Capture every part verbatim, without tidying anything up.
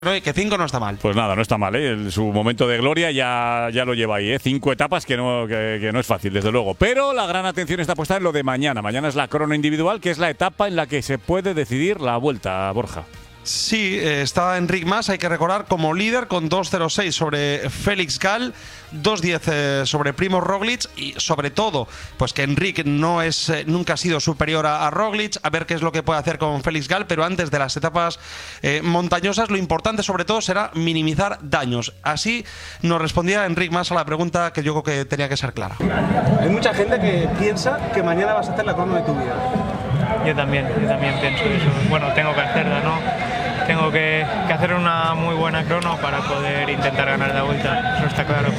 No, y que cinco no está mal. Pues nada, no está mal, ¿eh? El, su momento de gloria ya, ya lo lleva ahí, ¿eh? Cinco etapas que no, que, que no es fácil, desde luego. Pero la gran atención está puesta en lo de mañana. Mañana es la crono individual, que es la etapa en la que se puede decidir la vuelta, Borja. Sí, eh, está Enric Mas, hay que recordar, como líder con dos cero seis sobre Félix Gall, dos diez eh, sobre Primo Roglic y sobre todo, pues que Enric no es eh, nunca ha sido superior a, a Roglic, a ver qué es lo que puede hacer con Félix Gall, pero antes de las etapas eh, montañosas lo importante sobre todo será minimizar daños. Así nos respondía Enric Mas a la pregunta que yo creo que tenía que ser clara. Hay mucha gente que piensa que mañana vas a hacer la crono de tu vida. Yo también, yo también pienso eso. Bueno, tengo que hacerla, ¿no? Tengo que, que hacer una muy buena crono para poder intentar ganar la vuelta, eso está claro.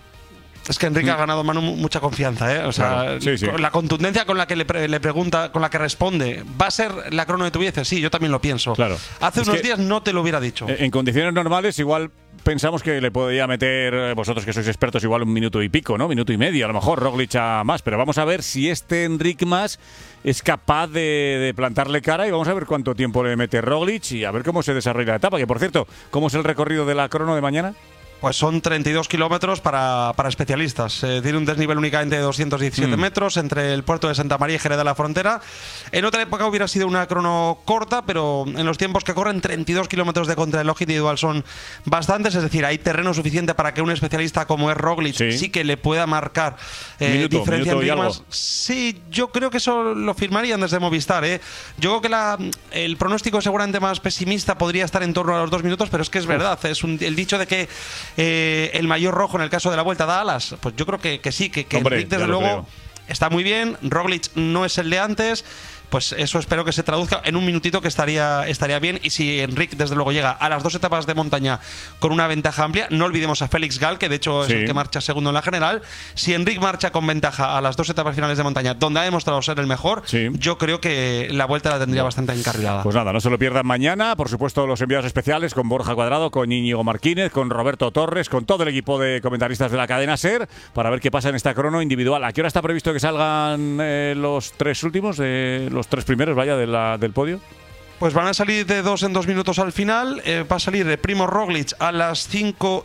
Es que Enrique mm. ha ganado Manu mucha confianza, ¿eh? O sea, claro, sí, sí. la contundencia con la que le, pre le pregunta, con la que responde, ¿va a ser la crono de tu vida? Sí, yo también lo pienso. Claro. Hace es unos días no te lo hubiera dicho. En condiciones normales, igual pensamos que le podía meter, vosotros que sois expertos, igual un minuto y pico, ¿no? Minuto y medio, a lo mejor Roglic a más, pero vamos a ver si este Enric Mas es capaz de, de plantarle cara y vamos a ver cuánto tiempo le mete Roglic y a ver cómo se desarrolla la etapa. Que por cierto, ¿cómo es el recorrido de la crono de mañana? Pues son treinta y dos kilómetros para, para especialistas. Eh, tiene un desnivel únicamente de doscientos diecisiete mm. metros entre el puerto de Santa María y Jerez de la Frontera. En otra época hubiera sido una crono corta, pero en los tiempos que corren, treinta y dos kilómetros de contrarreloj individual son bastantes. Es decir, hay terreno suficiente para que un especialista como es Roglic sí, sí que le pueda marcar eh, minuto, diferencia en ritmos. Sí, yo creo que eso lo firmarían desde Movistar. ¿eh? Yo creo que la, el pronóstico seguramente más pesimista podría estar en torno a los dos minutos, pero es que es verdad. Es un, el dicho de que Eh, el mayor rojo en el caso de la Vuelta da alas, pues yo creo que, que sí, que, que Hombre, Enric desde luego creo. Está muy bien. Roglic no es el de antes, pues eso espero que se traduzca en un minutito que estaría, estaría bien. Y si Enric desde luego llega a las dos etapas de montaña con una ventaja amplia, no olvidemos a Félix Gall, que de hecho es sí. el que marcha segundo en la general. Si Enric marcha con ventaja a las dos etapas finales de montaña, donde ha demostrado ser el mejor, sí. yo creo que la Vuelta la tendría bastante encarrilada. Pues nada, no se lo pierdan mañana. Por supuesto, los enviados especiales con Borja Cuadrado, con Íñigo Martínez, con Roberto Torres, con todo el equipo de comentaristas de la cadena SER, para ver qué pasa en esta crono individual. ¿A qué hora está previsto que salgan eh, los tres últimos, eh, los tres primeros, vaya, de la, del podio? Pues van a salir de dos en dos minutos al final. Eh, va a salir de Primo Roglic a las cinco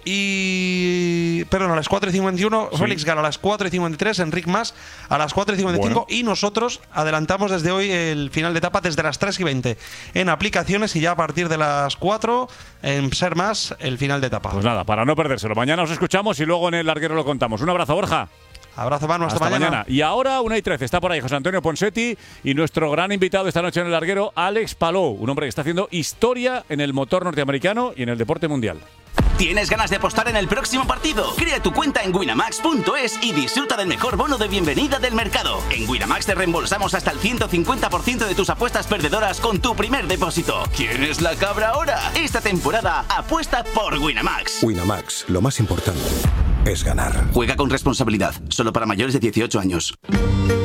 y... Perdón, a las cuatro y cincuenta y uno. Sí. Félix Gall a las cuatro y cincuenta y tres. Enric Mas a las cuatro y cincuenta y cinco. Bueno. Y nosotros adelantamos desde hoy el final de etapa desde las tres y veinte en aplicaciones y ya a partir de las cuatro en Ser Más el final de etapa. Pues nada, para no perdérselo. Mañana os escuchamos y luego en el larguero lo contamos. Un abrazo, Borja. Abrazo, Manu, hasta, hasta mañana. mañana. Y ahora, una y trece, está por ahí José Antonio Ponsetti y nuestro gran invitado esta noche en el larguero, Alex Palou, un hombre que está haciendo historia en el motor norteamericano y en el deporte mundial. ¿Tienes ganas de apostar en el próximo partido? Crea tu cuenta en winamax punto es y disfruta del mejor bono de bienvenida del mercado. En Winamax te reembolsamos hasta el ciento cincuenta por ciento de tus apuestas perdedoras con tu primer depósito. ¿Quién es la cabra ahora? Esta temporada apuesta por Winamax. Winamax, lo más importante es ganar. Juega con responsabilidad, solo para mayores de dieciocho años.